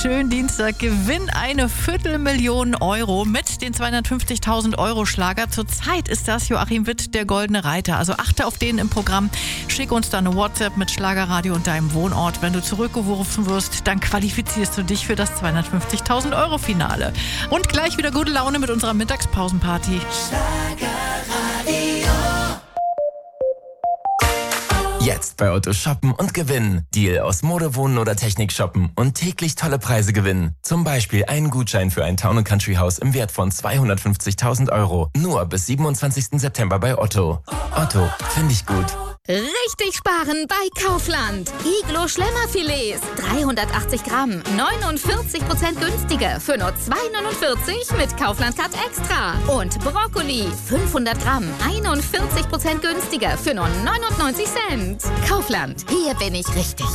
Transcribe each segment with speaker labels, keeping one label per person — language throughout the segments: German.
Speaker 1: schönen Dienstag. Gewinn eine Viertelmillion Euro mit den 250.000 Euro Schlager. Zurzeit ist das Joachim Witt, der Goldene Reiter. Also achte auf den im Programm. Schick uns da eine WhatsApp mit Schlagerradio und deinem Wohnort. Wenn du zurückgerufen wirst, dann qualifizierst du dich für das 250.000 Euro Finale. Und gleich wieder gute Laune mit unserer Mittagspausenparty.
Speaker 2: Schlagerradio.
Speaker 3: Jetzt bei Otto shoppen und gewinnen. Deal aus Mode, Wohnen oder Technik shoppen und täglich tolle Preise gewinnen. Zum Beispiel einen Gutschein für ein Town & Country Haus im Wert von 250.000 Euro. Nur bis 27. September bei Otto. Otto, finde ich gut.
Speaker 4: Richtig sparen bei Kaufland. Iglo Schlemmerfilets, 380 Gramm, 49% günstiger für nur 2,49 mit Kaufland Card Extra. Und Brokkoli, 500 Gramm, 41% günstiger für nur 99 Cent. Kaufland, hier bin ich richtig.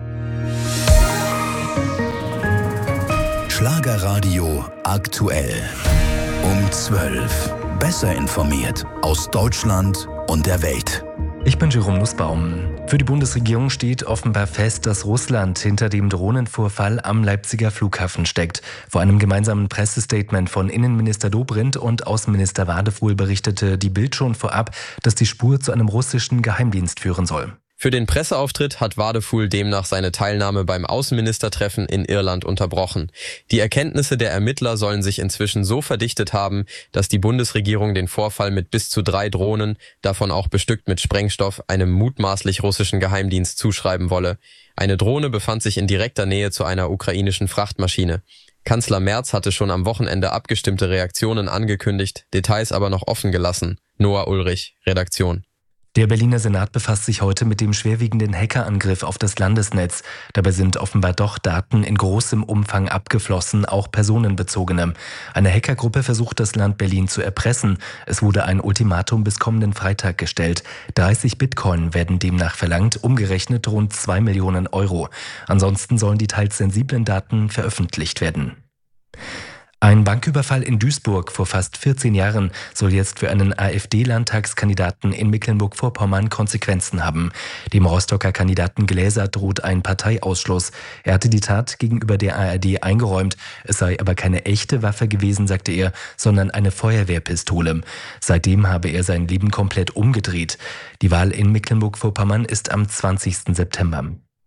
Speaker 5: Schlagerradio aktuell. Um 12. Besser informiert aus Deutschland und der Welt.
Speaker 6: Ich bin Jerome Nussbaum. Für die Bundesregierung steht offenbar fest, dass Russland hinter dem Drohnenvorfall am Leipziger Flughafen steckt. Vor einem gemeinsamen Pressestatement von Innenminister Dobrindt und Außenminister Wadefuhl berichtete die Bild schon vorab, dass die Spur zu einem russischen Geheimdienst führen soll.
Speaker 7: Für den Presseauftritt hat Wadefuhl demnach seine Teilnahme beim Außenministertreffen in Irland unterbrochen. Die Erkenntnisse der Ermittler sollen sich inzwischen so verdichtet haben, dass die Bundesregierung den Vorfall mit bis zu 3 Drohnen, davon auch bestückt mit Sprengstoff, einem mutmaßlich russischen Geheimdienst zuschreiben wolle. Eine Drohne befand sich in direkter Nähe zu einer ukrainischen Frachtmaschine. Kanzler Merz hatte schon am Wochenende abgestimmte Reaktionen angekündigt, Details aber noch offen gelassen. Noah Ulrich, Redaktion.
Speaker 6: Der Berliner Senat befasst sich heute mit dem schwerwiegenden Hackerangriff auf das Landesnetz. Dabei sind offenbar doch Daten in großem Umfang abgeflossen, auch personenbezogene. Eine Hackergruppe versucht, das Land Berlin zu erpressen. Es wurde ein Ultimatum bis kommenden Freitag gestellt. 30 Bitcoin werden demnach verlangt, umgerechnet rund 2 Millionen Euro. Ansonsten sollen die teils sensiblen Daten veröffentlicht werden. Ein Banküberfall in Duisburg vor fast 14 Jahren soll jetzt für einen AfD-Landtagskandidaten in Mecklenburg-Vorpommern Konsequenzen haben. Dem Rostocker Kandidaten Gläser droht ein Parteiausschluss. Er hatte die Tat gegenüber der ARD eingeräumt. Es sei aber keine echte Waffe gewesen, sagte er, sondern eine Feuerwehrpistole. Seitdem habe er sein Leben komplett umgedreht. Die Wahl in Mecklenburg-Vorpommern ist am 20. September.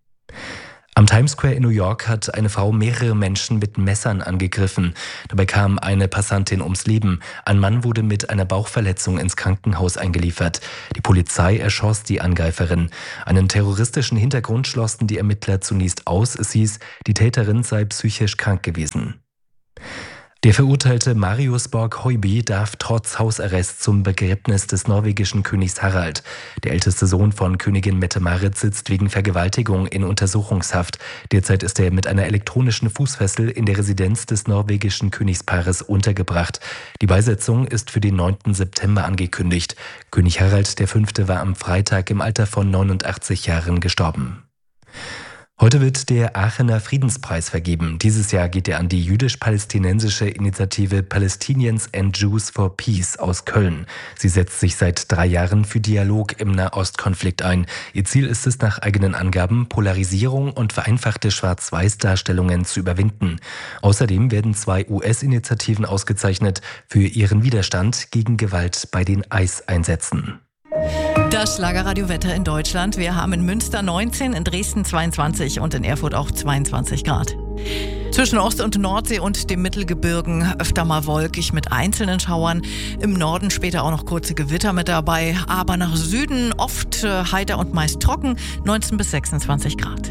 Speaker 6: Am Times Square in New York hat eine Frau mehrere Menschen mit Messern angegriffen. Dabei kam eine Passantin ums Leben. Ein Mann wurde mit einer Bauchverletzung ins Krankenhaus eingeliefert. Die Polizei erschoss die Angreiferin. Einen terroristischen Hintergrund schlossen die Ermittler zunächst aus. Es hieß, die Täterin sei psychisch krank gewesen. Der verurteilte Marius Borg-Høiby darf trotz Hausarrest zum Begräbnis des norwegischen Königs Harald. Der älteste Sohn von Königin Mette-Marit sitzt wegen Vergewaltigung in Untersuchungshaft. Derzeit ist er mit einer elektronischen Fußfessel in der Residenz des norwegischen Königspaares untergebracht. Die Beisetzung ist für den 9. September angekündigt. König Harald V. war am Freitag im Alter von 89 Jahren gestorben. Heute wird der Aachener Friedenspreis vergeben. Dieses Jahr geht er an die jüdisch-palästinensische Initiative Palestinians and Jews for Peace aus Köln. Sie setzt sich seit 3 Jahren für Dialog im Nahostkonflikt ein. Ihr Ziel ist es nach eigenen Angaben, Polarisierung und vereinfachte Schwarz-Weiß-Darstellungen zu überwinden. Außerdem werden 2 US-Initiativen ausgezeichnet für ihren Widerstand gegen Gewalt bei den ICE-Einsätzen.
Speaker 1: Das Schlagerradio-Wetter in Deutschland. Wir haben in Münster 19, in Dresden 22 und in Erfurt auch 22 Grad. Zwischen Ost- und Nordsee und dem Mittelgebirgen öfter mal wolkig mit einzelnen Schauern. Im Norden später auch noch kurze Gewitter mit dabei. Aber nach Süden oft heiter und meist trocken, 19 bis 26 Grad.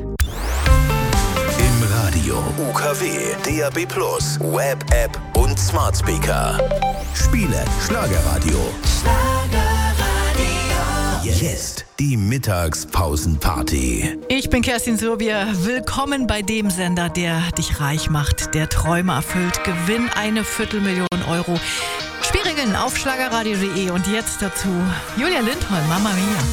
Speaker 5: Im Radio, UKW, DAB+, Web-App und Smart Speaker. Spiele Schlagerradio. Jetzt die Mittagspausenparty.
Speaker 1: Ich bin Kerstin Surbier. Willkommen bei dem Sender, der dich reich macht, der Träume erfüllt. Gewinn eine Viertelmillion Euro. Spielregeln auf schlagerradio.de und jetzt dazu Julia Lindholm, Mama Mia.